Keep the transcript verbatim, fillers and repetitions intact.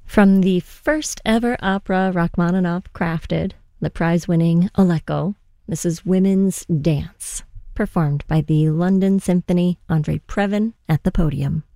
From the first ever opera Rachmaninoff crafted, the prize-winning Aleko, this is Women's Dance, performed by the London Symphony, Andre Previn at the podium.